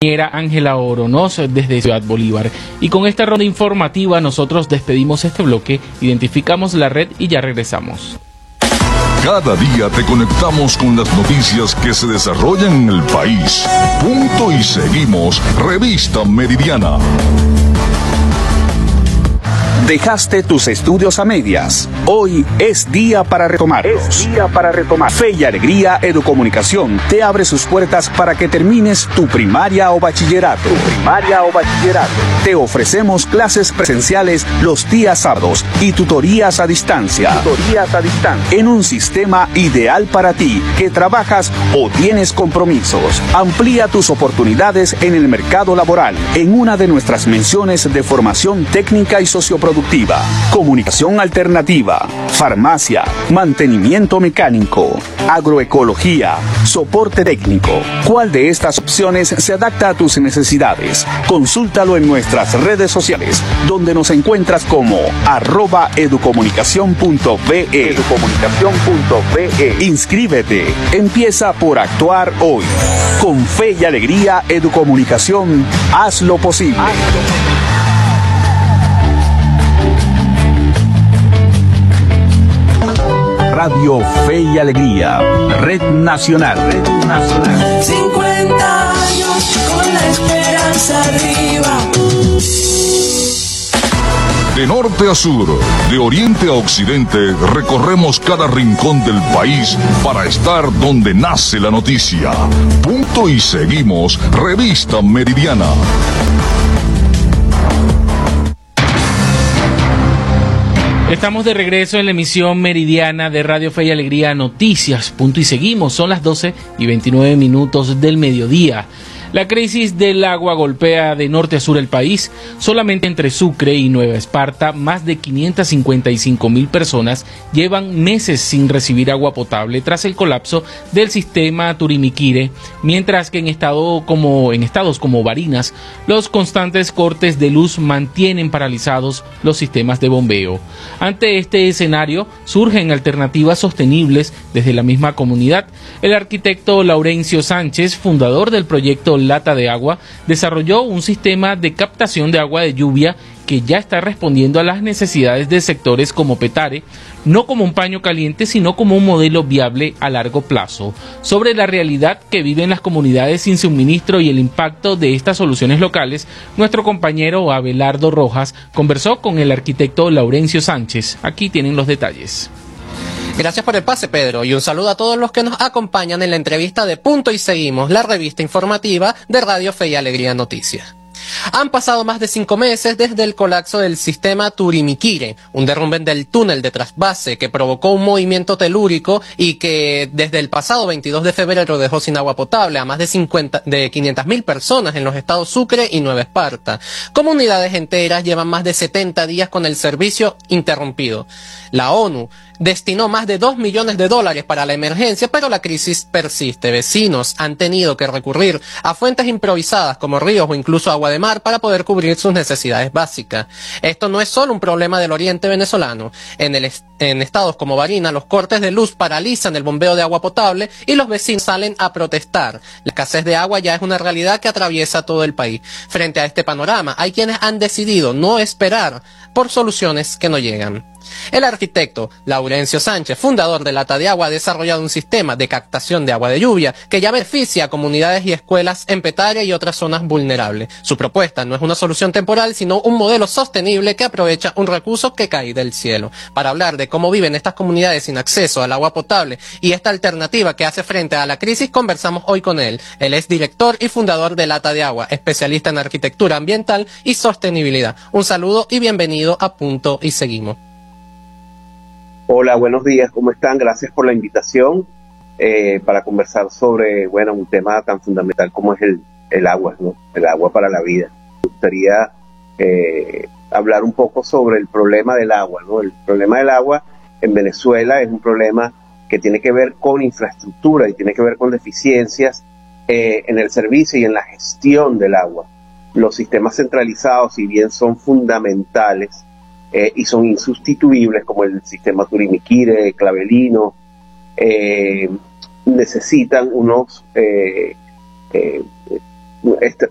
Era Ángela Oronoz desde Ciudad Bolívar. Y con esta ronda informativa nosotros despedimos este bloque, identificamos la red y ya regresamos. Cada día te conectamos con las noticias que se desarrollan en el país. Punto y seguimos. Revista Meridiana. Dejaste tus estudios a medias. Hoy es día para retomarlos. Fe y Alegría Educomunicación te abre sus puertas para que termines tu primaria o bachillerato. Te ofrecemos clases presenciales los días sábados y tutorías a distancia. En un sistema ideal para ti que trabajas o tienes compromisos. Amplía tus oportunidades en el mercado laboral en una de nuestras menciones de formación técnica y socioproductiva. Comunicación alternativa, farmacia, mantenimiento mecánico, agroecología, soporte técnico. ¿Cuál de estas opciones se adapta a tus necesidades? Consúltalo en nuestras redes sociales, donde nos encuentras como @educomunicacion.be. Inscríbete. Empieza por actuar hoy. Con Fe y Alegría Educomunicación, haz lo posible. Radio Fe y Alegría, Red Nacional. 50 años con la esperanza arriba. De norte a sur, de oriente a occidente, recorremos cada rincón del país para estar donde nace la noticia. Punto y seguimos. Revista Meridiana. Estamos de regreso en la emisión meridiana de Radio Fe y Alegría Noticias. Punto y seguimos. Son las 12:29 del mediodía. La crisis del agua golpea de norte a sur el país. Solamente entre Sucre y Nueva Esparta, más de 555,000 personas llevan meses sin recibir agua potable tras el colapso del sistema Turimiquire, mientras que en estados como Barinas, los constantes cortes de luz mantienen paralizados los sistemas de bombeo. Ante este escenario, surgen alternativas sostenibles desde la misma comunidad. El arquitecto Laurencio Sánchez, fundador del proyecto Lata de Agua, desarrolló un sistema de captación de agua de lluvia que ya está respondiendo a las necesidades de sectores como Petare, no como un paño caliente, sino como un modelo viable a largo plazo. Sobre la realidad que viven las comunidades sin suministro y el impacto de estas soluciones locales, nuestro compañero Abelardo Rojas conversó con el arquitecto Laurencio Sánchez. Aquí tienen los detalles. Gracias por el pase, Pedro, y un saludo a todos los que nos acompañan en la entrevista de Punto y Seguimos, la revista informativa de Radio Fe y Alegría Noticias. Han pasado más de 5 meses desde el colapso del sistema Turimiquire, un derrumbe del túnel de trasvase que provocó un movimiento telúrico y que desde el pasado 22 de febrero dejó sin agua potable a más de 500,000 personas en los estados Sucre y Nueva Esparta. Comunidades enteras llevan más de 70 días con el servicio interrumpido. La ONU destinó más de $2 millones para la emergencia, pero la crisis persiste. Vecinos han tenido que recurrir a fuentes improvisadas como ríos o incluso agua de mar para poder cubrir sus necesidades básicas. Esto no es solo un problema del oriente venezolano. En estados como Barinas, los cortes de luz paralizan el bombeo de agua potable y los vecinos salen a protestar. La escasez de agua ya es una realidad que atraviesa todo el país. Frente a este panorama, hay quienes han decidido no esperar por soluciones que no llegan. El arquitecto Laurencio Sánchez, fundador de Lata de Agua, ha desarrollado un sistema de captación de agua de lluvia que ya beneficia a comunidades y escuelas en Petare y otras zonas vulnerables. Su propuesta no es una solución temporal, sino un modelo sostenible que aprovecha un recurso que cae del cielo. Para hablar de cómo viven estas comunidades sin acceso al agua potable y esta alternativa que hace frente a la crisis, conversamos hoy con él. Él es director y fundador de Lata de Agua, especialista en arquitectura ambiental y sostenibilidad. Un saludo y bienvenido a Punto y Seguimos. Hola, buenos días, ¿cómo están? Gracias por la invitación para conversar sobre, un tema tan fundamental como es el agua, ¿no? El agua para la vida. Me gustaría hablar un poco sobre el problema del agua, ¿no? El problema del agua en Venezuela es un problema que tiene que ver con infraestructura y tiene que ver con deficiencias en el servicio y en la gestión del agua. Los sistemas centralizados, si bien son fundamentales, y son insustituibles, como el sistema Turimiquire, Clavelino, necesitan